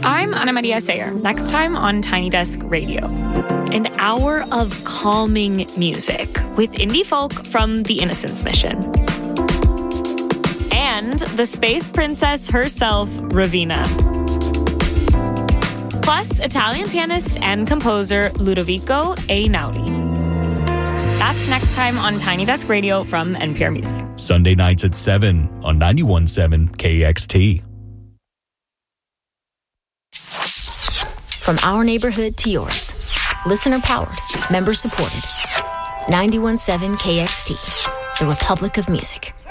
I'm Ana Maria Sayer. Next time on Tiny Desk Radio. An hour of calming music with indie folk from the Innocence Mission. And the space princess herself, Raveena. Plus, Italian pianist and composer Ludovico Einaudi. That's next time on Tiny Desk Radio from NPR Music. Sunday nights at 7 on 91.7 KXT. From our neighborhood to yours. Listener powered, member supported. 91.7 KXT, the Republic of Music.